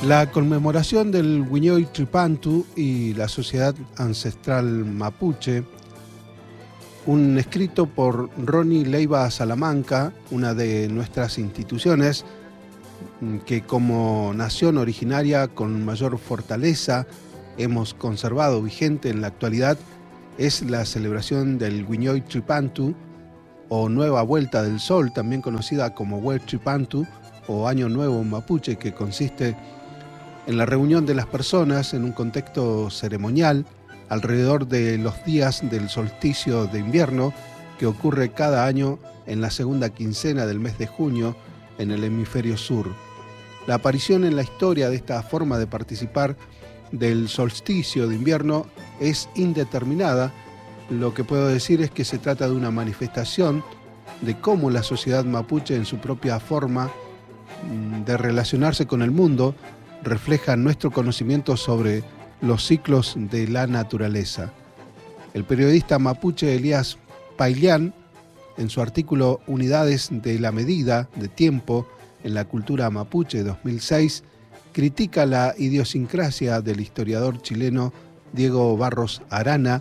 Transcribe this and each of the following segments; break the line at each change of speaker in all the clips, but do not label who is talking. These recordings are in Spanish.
La conmemoración del Wiñoy Tripantu y la Sociedad Ancestral Mapuche, un escrito por Ronnie Leiva Salamanca, una de nuestras instituciones que como nación originaria con mayor fortaleza hemos conservado vigente en la actualidad, es la celebración del Wiñoy Tripantu o Nueva Vuelta del Sol, también conocida como Huel Tripantu o Año Nuevo Mapuche, que consiste en la reunión de las personas en un contexto ceremonial alrededor de los días del solsticio de invierno que ocurre cada año en la segunda quincena del mes de junio en el hemisferio sur. La aparición en la historia de esta forma de participar del solsticio de invierno es indeterminada. Lo que puedo decir es que se trata de una manifestación de cómo la sociedad mapuche, en su propia forma de relacionarse con el mundo, refleja nuestro conocimiento sobre los ciclos de la naturaleza. El periodista mapuche Elías Pailián, en su artículo Unidades de la Medida de Tiempo en la Cultura Mapuche 2006, critica la idiosincrasia del historiador chileno Diego Barros Arana,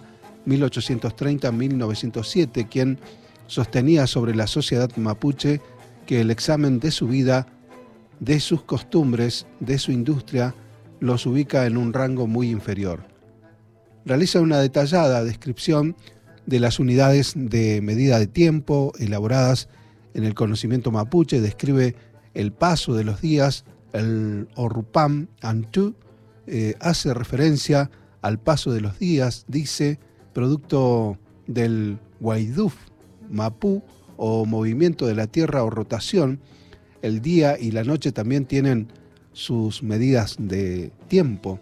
1830-1907, quien sostenía sobre la sociedad mapuche que el examen de su vida, de sus costumbres, de su industria, los ubica en un rango muy inferior. Realiza una detallada descripción de las unidades de medida de tiempo elaboradas en el conocimiento mapuche, describe el paso de los días, el Orrupam Antú, hace referencia al paso de los días, dice, producto del Waiduf Mapú o movimiento de la tierra o rotación. El día y la noche también tienen sus medidas de tiempo.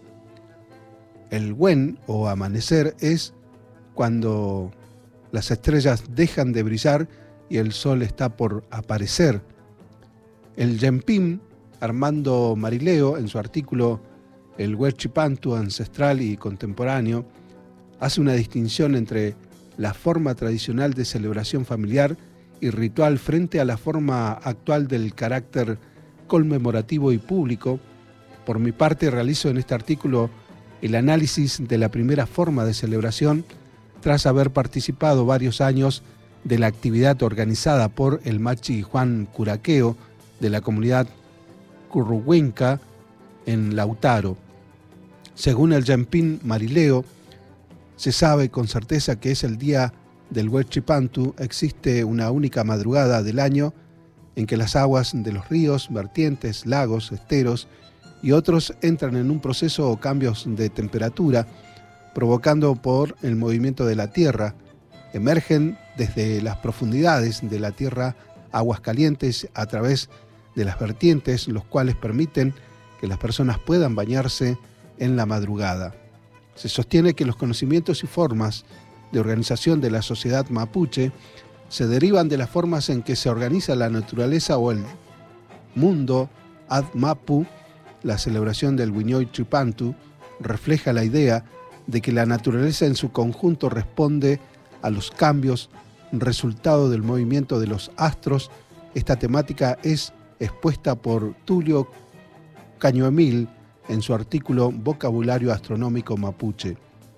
El Wen o amanecer es cuando las estrellas dejan de brillar y el sol está por aparecer. El Yempim, Armando Marileo, en su artículo El Huelchipantu ancestral y contemporáneo, hace una distinción entre la forma tradicional de celebración familiar y ritual frente a la forma actual del carácter conmemorativo y público. Por mi parte, realizo en este artículo el análisis de la primera forma de celebración tras haber participado varios años de la actividad organizada por el Machi Juan Curaqueo de la comunidad Curruhuenca en Lautaro. Según el Yempín Marileo, se sabe con certeza que es el día del Huelchipantu. Existe una única madrugada del año en que las aguas de los ríos, vertientes, lagos, esteros y otros entran en un proceso o cambios de temperatura provocando por el movimiento de la tierra. Emergen desde las profundidades de la tierra aguas calientes a través de las vertientes, los cuales permiten que las personas puedan bañarse en la madrugada. Se sostiene que los conocimientos y formas de organización de la sociedad mapuche se derivan de las formas en que se organiza la naturaleza o el mundo ad mapu. La celebración del Wiñoy Tripantu refleja la idea de que la naturaleza en su conjunto responde a los cambios resultado del movimiento de los astros. Esta temática es expuesta por Tulio Cañuemil en su artículo Vocabulario Astronómico Mapuche.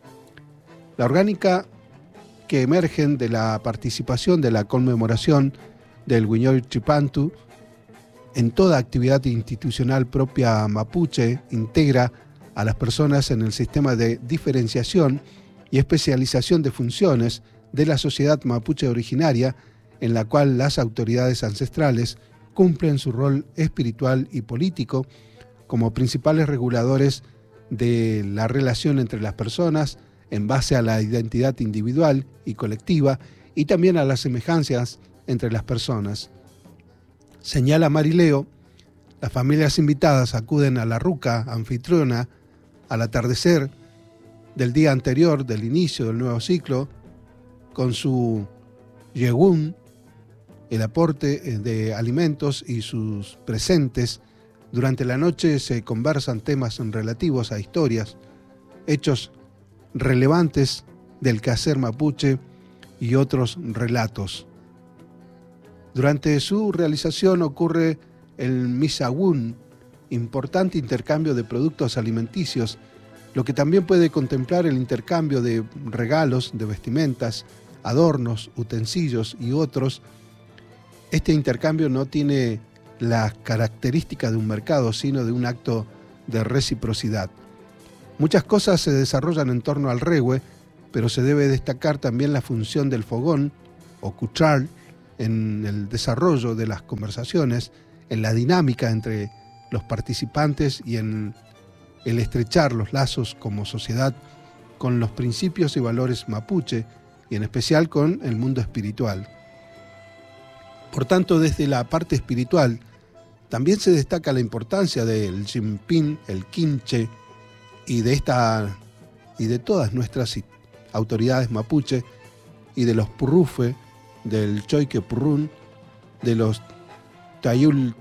La orgánica que emergen de la participación de la conmemoración del Wiñoy Tripantu en toda actividad institucional propia mapuche integra a las personas en el sistema de diferenciación y especialización de funciones de la sociedad mapuche originaria, en la cual las autoridades ancestrales cumplen su rol espiritual y político como principales reguladores de la relación entre las personas en base a la identidad individual y colectiva y también a las semejanzas entre las personas. Señala Marileo, las familias invitadas acuden a la ruca anfitriona al atardecer del día anterior del inicio del nuevo ciclo con su yegún, el aporte de alimentos y sus presentes. Durante la noche se conversan temas relativos a historias, hechos relevantes del quehacer mapuche y otros relatos. Durante su realización ocurre el Misagún, importante intercambio de productos alimenticios, lo que también puede contemplar el intercambio de regalos, de vestimentas, adornos, utensilios y otros. Este intercambio no tiene las características de un mercado, sino de un acto de reciprocidad. Muchas cosas se desarrollan en torno al regue, pero se debe destacar también la función del fogón o cuchar en el desarrollo de las conversaciones, en la dinámica entre los participantes y en el estrechar los lazos como sociedad con los principios y valores mapuche y en especial con el mundo espiritual. Por tanto, desde la parte espiritual también se destaca la importancia del Jinpín, el Quinche y de todas nuestras autoridades mapuche y de los Purrufe, del Choique Purrún, de los Tayul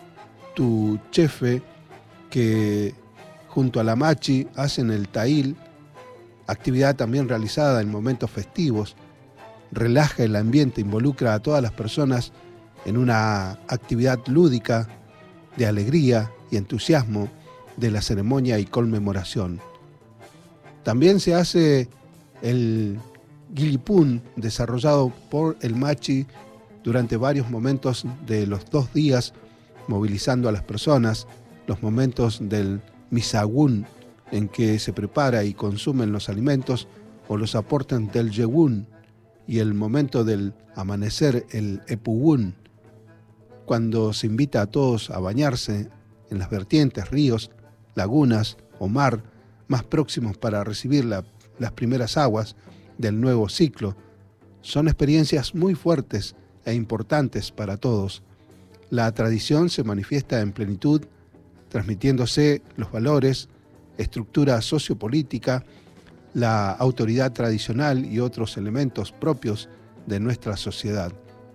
Tuchefe, que junto a la Machi hacen el Tail, actividad también realizada en momentos festivos, relaja el ambiente, involucra a todas las personas en una actividad lúdica de alegría y entusiasmo de la ceremonia y conmemoración. También se hace el Gilipún, desarrollado por el Machi durante varios momentos de los 2 días, movilizando a las personas, los momentos del Misagún, en que se prepara y consumen los alimentos o los aportan del Yegún, y el momento del amanecer, el Epugún, cuando se invita a todos a bañarse en las vertientes, ríos, lagunas o mar más próximos para recibir las primeras aguas del nuevo ciclo. Son experiencias muy fuertes e importantes para todos. La tradición se manifiesta en plenitud, transmitiéndose los valores, estructura sociopolítica, la autoridad tradicional y otros elementos propios de nuestra sociedad.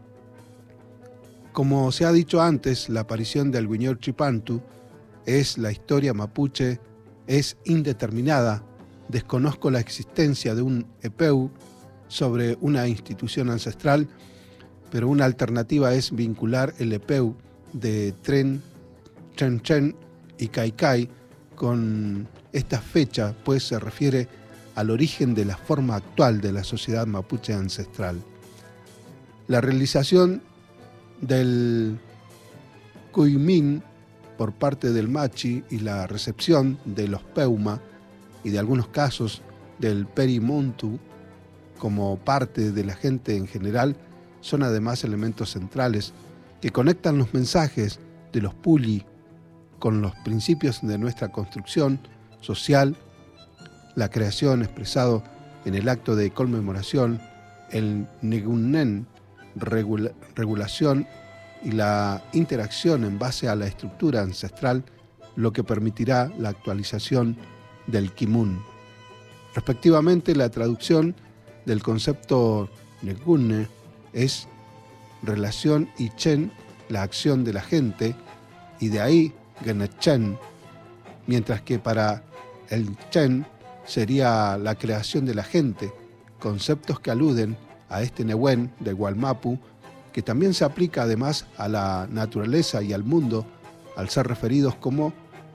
Como se ha dicho antes, la aparición del Guiñol Chipantu es la historia mapuche, es indeterminada. Desconozco la existencia de un EPEU sobre una institución ancestral, pero una alternativa es vincular el EPEU de Tren, Chen Chen y Caicay con esta fecha, pues se refiere al origen de la forma actual de la sociedad mapuche ancestral. La realización del Cuimín por parte del Machi y la recepción de los Peuma y de algunos casos del Perimuntu como parte de la gente en general son además elementos centrales que conectan los mensajes de los Puli con los principios de nuestra construcción social, la creación expresado en el acto de conmemoración, el Negunnen, regulación y la interacción en base a la estructura ancestral, lo que permitirá la actualización del Kimun. Respectivamente, la traducción del concepto Negunne es relación y Chen, la acción de la gente, y de ahí Genechen, mientras que para el Chen sería la creación de la gente, conceptos que aluden a este Nehuen de Gualmapu, que también se aplica además a la naturaleza y al mundo, al ser referidos como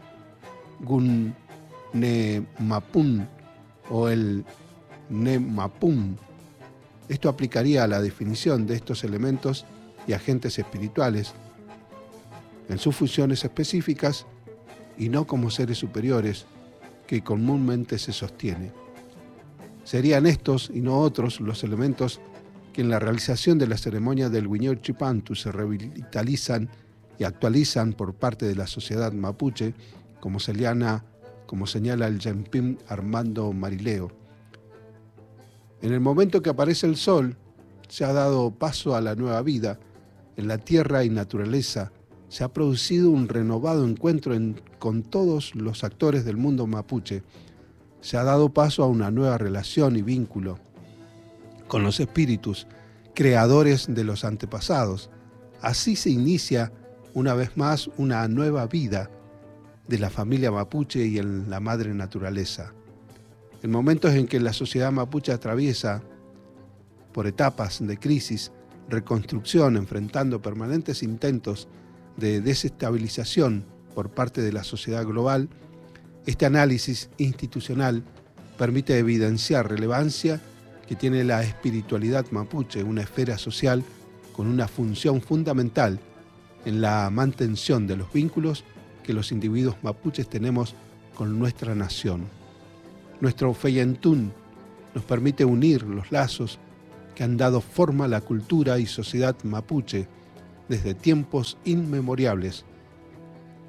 Gun-Ne-Mapun o el Ne-Mapun. Esto aplicaría a la definición de estos elementos y agentes espirituales en sus funciones específicas y no como seres superiores que comúnmente se sostiene. Serían estos y no otros los elementos que en la realización de la ceremonia del Guiñol Chipantu se revitalizan y actualizan por parte de la sociedad mapuche, como señala el Jinpín Armando Marileo. En el momento que aparece el sol, se ha dado paso a la nueva vida. En la tierra y naturaleza se ha producido un renovado encuentro con todos los actores del mundo mapuche. Se ha dado paso a una nueva relación y vínculo con los espíritus, creadores de los antepasados. Así se inicia una vez más una nueva vida de la familia mapuche y en la madre naturaleza. En momentos en que la sociedad mapuche atraviesa por etapas de crisis, reconstrucción, enfrentando permanentes intentos de desestabilización por parte de la sociedad global, este análisis institucional permite evidenciar relevancia que tiene la espiritualidad mapuche, una esfera social con una función fundamental en la mantención de los vínculos que los individuos mapuches tenemos con nuestra nación. Nuestro Feyentún nos permite unir los lazos que han dado forma a la cultura y sociedad mapuche desde tiempos inmemoriales,